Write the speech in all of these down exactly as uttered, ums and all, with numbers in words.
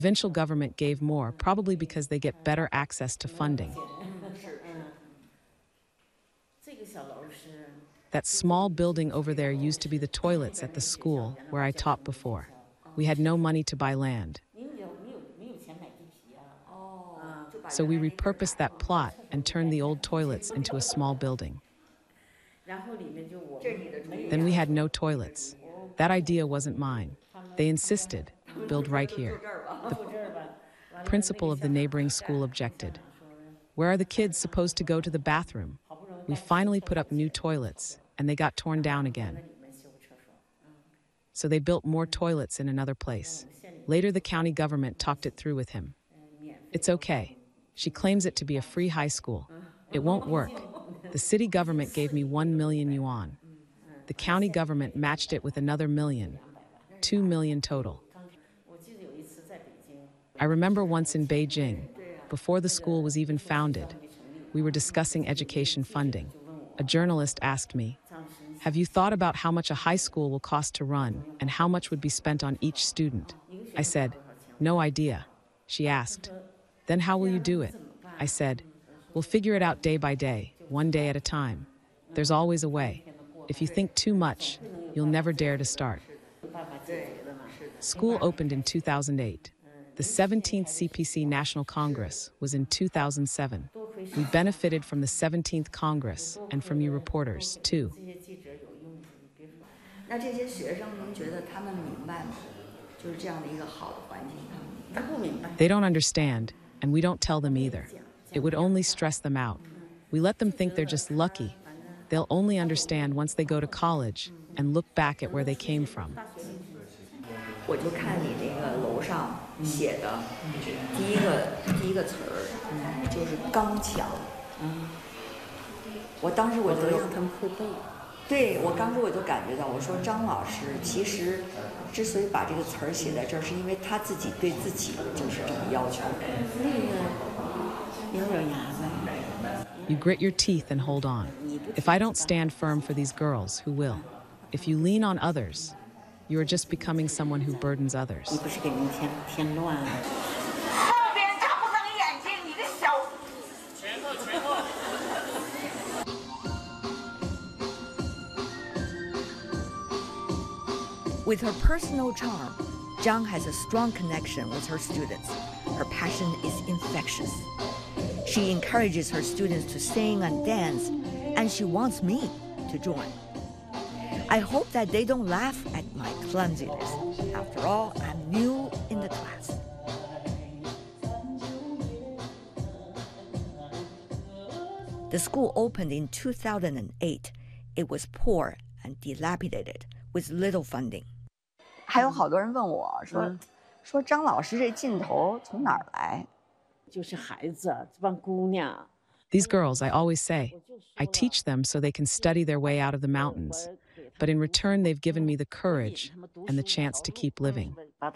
Provincial government gave more, probably because they get better access to funding. That small building over there used to be the toilets at the school where I taught before. We had no money to buy land. So we repurposed that plot and turned the old toilets into a small building. Then we had no toilets. That idea wasn't mine. They insisted, build right here. The principal of the neighboring school objected. Where are the kids supposed to go to the bathroom? We finally put up new toilets, and they got torn down again. So they built more toilets in another place. Later, the county government talked it through with him. It's okay. She claims it to be a free high school. It won't work. The city government gave me one million yuan. The county government matched it with another million. Two million total. I remember once in Beijing, before the school was even founded, we were discussing education funding. A journalist asked me, "Have you thought about how much a high school will cost to run and how much would be spent on each student?" I said, "No idea." She asked, "Then how will you do it?" I said, "We'll figure it out day by day, one day at a time. There's always a way. If you think too much, you'll never dare to start." School opened in two thousand eight. The seventeenth C P C National Congress was in two thousand seven. We benefited from the seventeenth Congress and from you reporters, too. They don't understand, and we don't tell them either. It would only stress them out. We let them think they're just lucky. They'll only understand once they go to college and look back at where they came from. 我就看你那个楼上写的第一个第一个词儿，就是刚强。我当时我就让他们会背。对，我当时我就感觉到，我说张老师其实之所以把这个词儿写在这儿，是因为他自己对自己就是这么要求。那个咬咬牙呗。 You grit your teeth and hold on. If I don't stand firm for these girls, who will? If you lean on others, you are just becoming someone who burdens others. With her personal charm, Zhang has a strong connection with her students. Her passion is infectious. She encourages her students to sing and dance, and she wants me to join. I hope that they don't laugh at my clumsiness. After all, I'm new in the class. The school opened in two thousand eight. It was poor and dilapidated, with little funding. 还有好多人问我说，说张老师这劲头从哪儿来？就是孩子，这帮姑娘。 These girls, I always say, I teach them so they can study their way out of the mountains. But in return, they've given me the courage and the chance to keep living.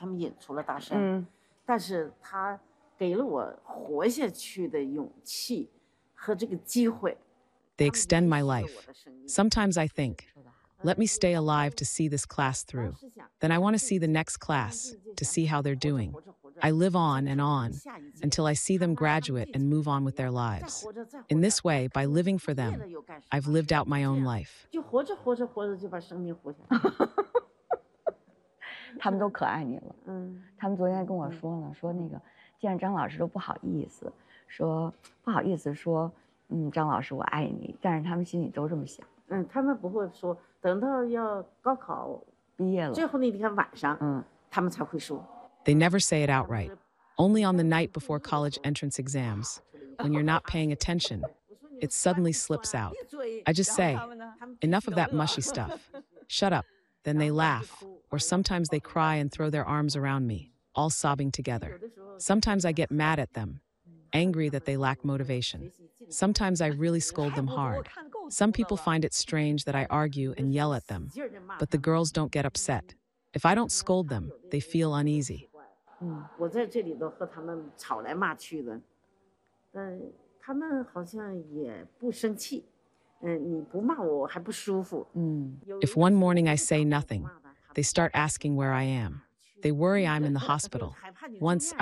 They extend my life. Sometimes I think, let me stay alive to see this class through. Then I want to see the next class, to see how they're doing. I live on and on until I see them graduate and move on with their lives. In this way, by living for them, I've lived out my own life. 他们都可爱你了。嗯，他们昨天跟我说呢，说那个见张老师都不好意思，说不好意思说，嗯，张老师我爱你，但是他们心里都这么想。嗯，他们不会说，等到要高考毕业了，最后那天晚上，嗯，他们才会说。 They never say it outright. Only on the night before college entrance exams, when you're not paying attention, it suddenly slips out. I just say, enough of that mushy stuff. Shut up. Then they laugh, or sometimes they cry and throw their arms around me, all sobbing together. Sometimes I get mad at them, angry that they lack motivation. Sometimes I really scold them hard. Some people find it strange that I argue and yell at them, but the girls don't get upset. If I don't scold them, they feel uneasy. 嗯，我在这里头和他们吵来骂去的，但他们好像也不生气。嗯，你不骂我，我还不舒服。嗯。 If one morning I say nothing, they start asking where I am. They worry I'm in the hospital. Once